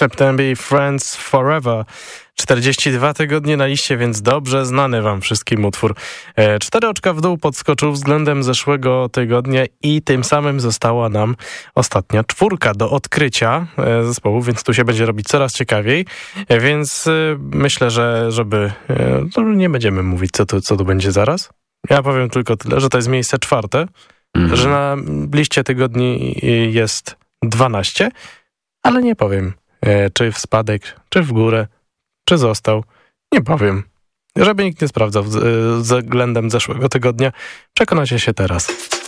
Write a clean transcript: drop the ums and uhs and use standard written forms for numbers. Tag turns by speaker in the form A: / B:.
A: September i Friends Forever. 42 tygodnie na liście, więc dobrze znany wam wszystkim utwór. 4 oczka w dół podskoczył względem zeszłego tygodnia i tym samym została nam ostatnia 4 do odkrycia zespołu, więc tu się będzie robić coraz ciekawiej. Więc myślę, żeby nie będziemy mówić, co tu będzie zaraz. Ja powiem tylko tyle, że to jest miejsce 4, że na liście tygodni jest 12, ale nie powiem, czy w spadek, czy w górę, czy został. Nie powiem. Żeby nikt nie sprawdzał względem zeszłego tygodnia, przekonacie się teraz.